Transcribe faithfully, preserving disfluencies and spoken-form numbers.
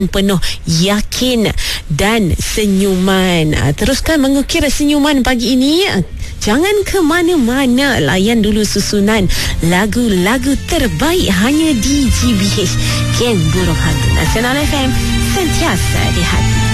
penuh yakin dan senyuman. Teruskan mengukir senyuman pagi ini. Jangan ke mana-mana, layan dulu susunan lagu-lagu terbaik hanya di G B H, Geng Burung Hantu Nasional F M, sentiasa di hati.